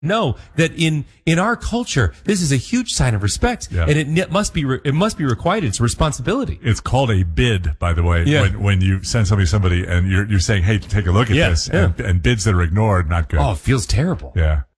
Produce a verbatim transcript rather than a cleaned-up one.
know that in in our culture, this is a huge sign of respect, Yeah. and it ne- must be re- it must be requited. It's a responsibility. It's called a bid, by the way. Yeah. When when you send somebody somebody and you're you're saying, hey, take a look at Yeah, this, yeah. And, and bids that are ignored, not good. Oh, it feels terrible. Yeah.